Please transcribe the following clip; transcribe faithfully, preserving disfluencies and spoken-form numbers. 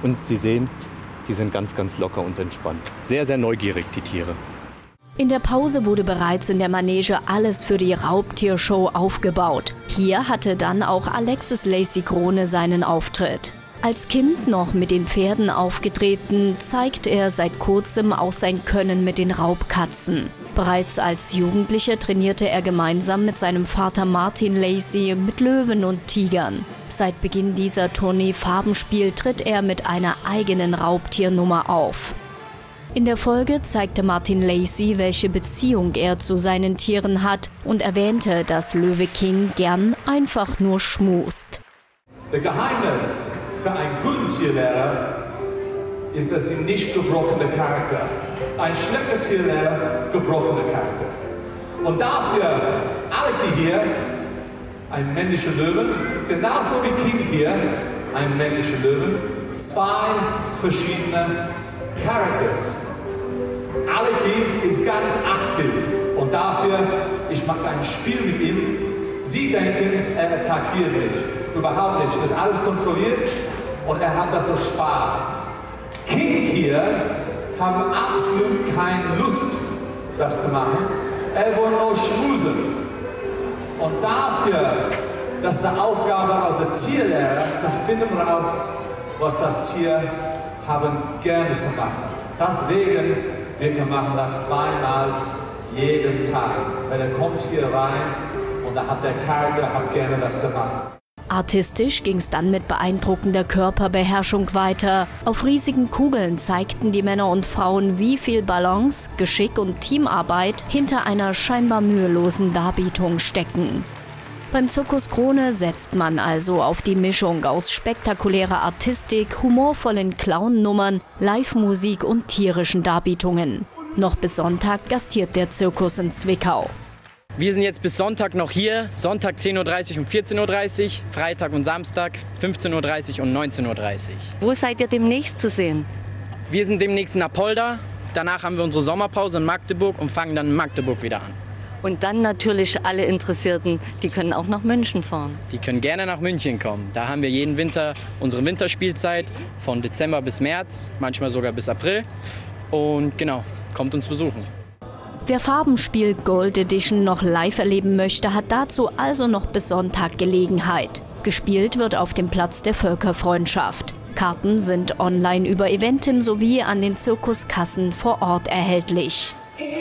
Und Sie sehen, die sind ganz, ganz locker und entspannt. Sehr, sehr neugierig, die Tiere. In der Pause wurde bereits in der Manege alles für die Raubtiershow aufgebaut. Hier hatte dann auch Alexis Lacey-Krone seinen Auftritt. Als Kind noch mit den Pferden aufgetreten, zeigt er seit kurzem auch sein Können mit den Raubkatzen. Bereits als Jugendlicher trainierte er gemeinsam mit seinem Vater Martin Lacey mit Löwen und Tigern. Seit Beginn dieser Tournee Farbenspiel tritt er mit einer eigenen Raubtiernummer auf. In der Folge zeigte Martin Lacey, welche Beziehung er zu seinen Tieren hat und erwähnte, dass Löwe King gern einfach nur schmust. Das Geheimnis für einen guten Tierlehrer ist, dass sie nicht gebrochene Charakter. Ein schlechter Tierlehrer, gebrochener Charakter. Und dafür, Aleki hier, ein männlicher Löwen, genauso wie King hier, ein männlicher Löwen, zwei verschiedene Charakters. Aleki ist ganz aktiv und dafür, ich mache ein Spiel mit ihm. Sie denken, er attackiert mich. Überhaupt nicht. Das ist alles kontrolliert und er hat das so Spaß. King hier haben absolut keine Lust, das zu machen. Er will nur schmusen. Und dafür, das ist eine Aufgabe aus der Tierlehre, zu finden raus, was das Tier haben gerne zu machen. Deswegen, wir machen das zweimal jeden Tag. Weil er kommt hier rein und da hat der Charakter hat gerne das zu machen. Artistisch ging es dann mit beeindruckender Körperbeherrschung weiter. Auf riesigen Kugeln zeigten die Männer und Frauen, wie viel Balance, Geschick und Teamarbeit hinter einer scheinbar mühelosen Darbietung stecken. Beim Zirkus Krone setzt man also auf die Mischung aus spektakulärer Artistik, humorvollen Clown-Nummern, Live-Musik und tierischen Darbietungen. Noch bis Sonntag gastiert der Zirkus in Zwickau. Wir sind jetzt bis Sonntag noch hier, Sonntag zehn Uhr dreißig und vierzehn Uhr dreißig, Freitag und Samstag fünfzehn Uhr dreißig und neunzehn Uhr dreißig. Wo seid ihr demnächst zu sehen? Wir sind demnächst in Apolda, danach haben wir unsere Sommerpause in Magdeburg und fangen dann in Magdeburg wieder an. Und dann natürlich alle Interessierten, die können auch nach München fahren. Die können gerne nach München kommen. Da haben wir jeden Winter unsere Winterspielzeit von Dezember bis März, manchmal sogar bis April. Und genau, kommt uns besuchen. Wer Farbenspiel Gold Edition noch live erleben möchte, hat dazu also noch bis Sonntag Gelegenheit. Gespielt wird auf dem Platz der Völkerfreundschaft. Karten sind online über Eventim sowie an den Zirkuskassen vor Ort erhältlich.